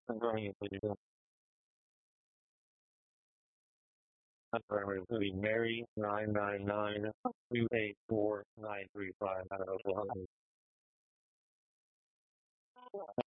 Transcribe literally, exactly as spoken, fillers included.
Confirming it, please. Confirming it, please. Mary nine nine nine two eight four nine three five out of Oklahoma.